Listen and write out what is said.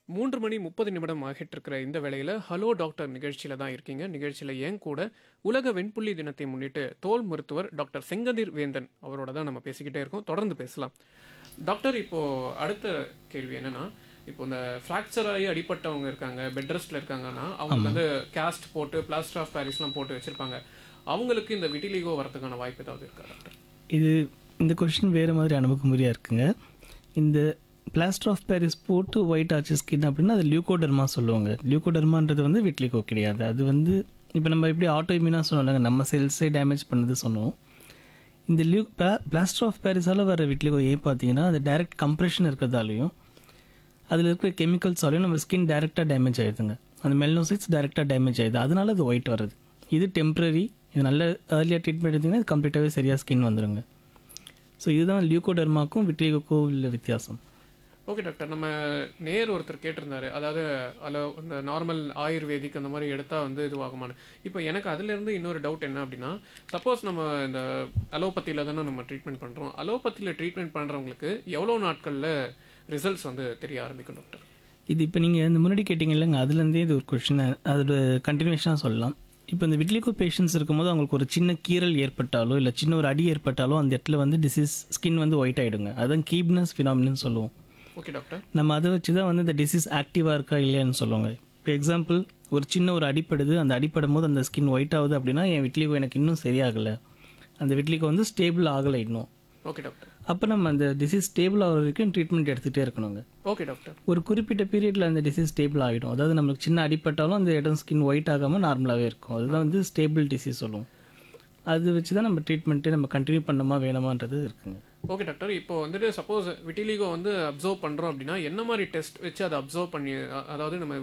3 மணி 30 நிமிடம் ஆகிட்டு இருக்கிற இந்த வேளையில ஹலோ டாக்டர் நிகழ்ச்சியில தான் இருக்கீங்க. நிகழ்ச்சியில என் கூட உலக வெண்புள்ளி தினத்தை முன்னிட்டு தோல் மருத்துவர் டாக்டர் செங்கதிர் வேந்தன் அவரோட தான் நம்ம பேசிக்கிட்டே இருக்கோம். தொடர்ந்து பேசலாம். டாக்டர், இப்போ அடுத்த கேள்வி என்னன்னா, இப்போ இந்த ஃப்ராக்சர் ஆகி அடிபட்டவங்க இருக்காங்க, பெட் ரெஸ்ட்ல இருக்காங்கன்னா, அவங்களுக்கு வந்து கேஸ்ட் போட்டு பிளாஸ்டர் ஆஃப் பாரிஸ்லாம் போட்டு வச்சிருப்பாங்க. அவங்களுக்கு இந்த விட்டிலிகோ வரதுக்கான வாய்ப்பு ஏதாவது இருக்கா டாக்டர்? இது இந்த கொஷின் வேறு மாதிரி அணுகுமுறையாக இருக்குங்க. இந்த பிளாஸ்டர் ஆஃப் பாரிஸ் போட்டு ஒயிட் ஆச்சு ஸ்கின் அப்படின்னா அது லியூகோடர்மா சொல்லுவாங்க. லியூகோடர்மான்றது வந்து விட்லிகோ கிடையாது. அது வந்து இப்போ நம்ம எப்படி ஆட்டோஇம்யூனாக சொன்னாங்க, நம்ம செல்ஸே டேமேஜ் பண்ணது சொன்னோம். இந்த பிளாஸ்டர் ஆஃப் பாரிஸால் வர விட்லிகோ ஏன் பார்த்தீங்கன்னா அது டைரக்ட் கம்ப்ரெஷன் இருக்கிறதாலையும் அதில் இருக்கிற கெமிக்கல்ஸாலையும் நம்ம ஸ்கின் டைரெக்டாக டேமேஜ் ஆகிடுதுங்க. அந்த மெலனோசைட்ஸ் டைரெக்டாக டேமேஜ் ஆகிடுது, அதனால அது ஒயிட் வருது. இது டெம்ப்ரரி. இது நல்ல ஏர்லியாக ட்ரீட்மெண்ட் எடுத்திங்கன்னா இது கம்ப்ளீட்டாகவே சரியாக ஸ்கின் வந்துடுங்க. ஸோ இதுதான் லியூகோடர்மாக்கும் விட்லிகோக்கும் உள்ள வித்தியாசம். ஓகே டாக்டர், நம்ம ஒருத்தர் கேட்டிருந்தாரு, அதாவது இந்த நார்மல் ஆயுர்வேதிக் அந்த மாதிரி எடுத்தால் வந்து இதுவாகுமான்னு. இப்போ எனக்கு அதுலேருந்து இன்னொரு டவுட் என்ன அப்படின்னா, சப்போஸ் நம்ம இந்த அலோபதியில் தானே நம்ம ட்ரீட்மெண்ட் பண்ணுறோம். அலோபதியில் ட்ரீட்மெண்ட் பண்ணுறவங்களுக்கு எவ்வளோ நாட்களில் ரிசல்ட்ஸ் வந்து தெரிய ஆரம்பிக்கும் டாக்டர்? இது இப்போ நீங்கள் இந்த முன்னாடி கேட்டிங்க இல்லைங்க, அதுலேருந்தே இது ஒரு கொஷின், அதோட கண்டினியூஷனாக சொல்லலாம். இப்போ இந்த விட்லிகோ பேஷண்ட்ஸ் இருக்கும்போது அவங்களுக்கு ஒரு சின்ன கீறல் ஏற்பட்டாலோ இல்லை சின்ன ஒரு அடி ஏற்பட்டாலோ அந்த இடத்துல வந்து டிசீஸ் ஸ்கின் வந்து ஒயிட் ஆகிடுங்க. அதுதான் கீப்னஸ் ஃபினாமினன் சொல்லுவோம். Okay doctor. நம்ம அதை வச்சு தான் வந்து இந்த டிசீஸ் ஆக்டிவாக இருக்கா இல்லையான்னு சொல்லுவாங்க. இப்போ எக்ஸாம்பிள், ஒரு சின்ன ஒரு அடிப்படுது, அந்த அடிப்படும் போது அந்த ஸ்கின் ஒயிட் ஆகுது அப்படின்னா என் விட்லிகோ எனக்கு இன்னும் சரியாகலை, அந்த விட்லிகோ வந்து ஸ்டேபிள் ஆகலை இன்னும். Okay doctor. அப்போ நம்ம அந்த டிசீஸ் ஸ்டேபிள் ஆகிற வரைக்கும் ட்ரீட்மெண்ட் எடுத்துகிட்டே இருக்கணுங்க. Okay doctor. ஒரு குறிப்பிட்ட பீரியடில் அந்த டிசீஸ் ஸ்டேபிள் ஆகிடும். அதாவது நம்மளுக்கு சின்ன அடிப்பட்டாலும் அந்த இடம் ஸ்கின் ஒயிட் ஆகாமல் நார்மலாகவே இருக்கும். அதுதான் வந்து ஸ்டேபிள் டிசீஸ் சொல்லுவோம். அது வச்சு தான் நம்ம ட்ரீட்மெண்ட்டே நம்ம கண்டினியூ பண்ணணுமா வேணாமான்றது இருக்குங்க. ஓகே டாக்டர், இப்போ வந்துட்டு சப்போஸ் விட்டிலிகோ வந்து அப்சர்வ் பண்ணுறோம் அப்படின்னா என்ன மாதிரி டெஸ்ட் வச்சு அதை அப்சர்வ் பண்ணி, அதாவது நம்ம